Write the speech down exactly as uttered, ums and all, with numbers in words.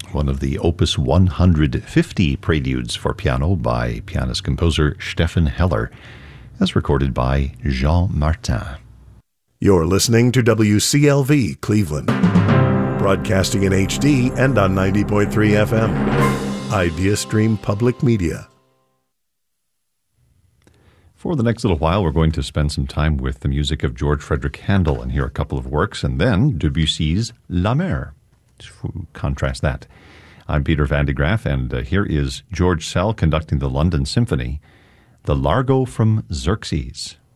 one of the Opus one hundred fifty preludes for piano by pianist-composer Stephan Heller, as recorded by Jean Martin. You're listening to W C L V Cleveland, broadcasting in H D and on ninety point three F M. IdeaStream Public Media. For the next little while, we're going to spend some time with the music of George Frederick Handel and hear a couple of works, and then Debussy's La Mer. Contrast that. I'm Peter Van de Graaff, and uh, here is George Szell conducting the London Symphony, the Largo from Xerxes.